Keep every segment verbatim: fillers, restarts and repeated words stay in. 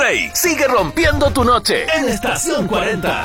Rey sigue rompiendo tu noche en Estación cuarenta.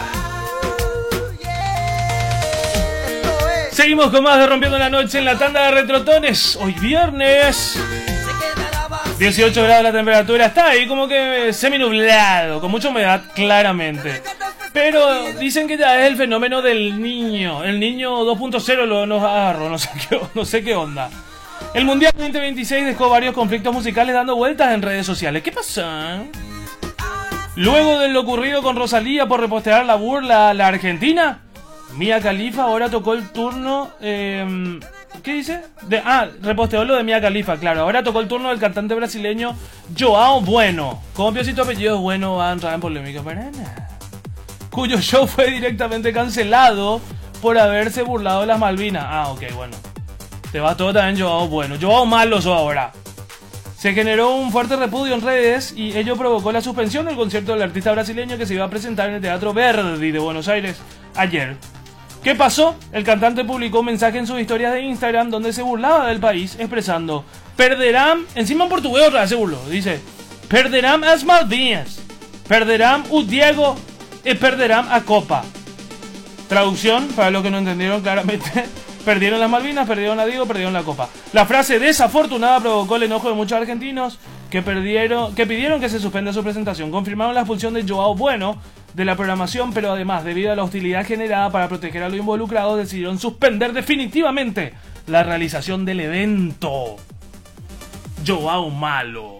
Seguimos con más de Rompiendo la Noche en la tanda de retrotones. Hoy viernes, dieciocho grados la temperatura. Está ahí como que seminublado, con mucha humedad claramente. Pero dicen que ya es el fenómeno del niño. El niño dos punto cero lo nos agarró, no sé qué, no sé qué onda. El Mundial veinte veintiséis dejó varios conflictos musicales dando vueltas en redes sociales. ¿Qué pasa? Luego de lo ocurrido con Rosalía por repostear la burla a la Argentina, Mia Khalifa ahora tocó el turno... Eh, ¿Qué dice? De, ah, reposteó lo de Mia Khalifa, claro. Ahora tocó el turno del cantante brasileño Joao Bueno. Como Piocito apellido Bueno va a entrar en polémica para nada. Cuyo show fue directamente cancelado por haberse burlado de las Malvinas. Ah, ok, bueno. Te va todo también Joao Bueno. Joao Malo sos ahora. Se generó un fuerte repudio en redes y ello provocó la suspensión del concierto del artista brasileño que se iba a presentar en el Teatro Verdi de Buenos Aires ayer. ¿Qué pasó? El cantante publicó un mensaje en sus historias de Instagram donde se burlaba del país, expresando: perderán, encima en portugués otra vez se burló, dice: perderán as Malvinas, perderán o Diego y perderán a Copa. Traducción, para los que no entendieron claramente: perdieron las Malvinas, perdieron a Diego, perdieron la Copa. La frase desafortunada provocó el enojo de muchos argentinos que, perdieron, que pidieron que se suspenda su presentación. Confirmaron la expulsión de Joao Bueno de la programación, pero además, debido a la hostilidad generada para proteger a los involucrados, decidieron suspender definitivamente la realización del evento. Joao Malo.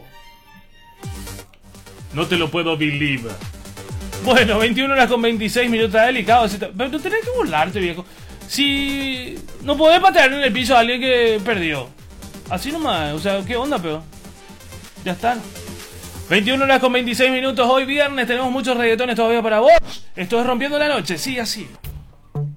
No te lo puedo believe. Bueno, veintiuna horas con veintiséis minutos, está delicado. Pero tú tenés que burlarte, viejo. Si no podés patear en el piso a alguien que perdió. Así nomás, o sea, ¿qué onda, peor? Ya está. veintiuna horas con veintiséis minutos, hoy viernes tenemos muchos reggaetones todavía para vos. Esto es Rompiendo la Noche, sí, así.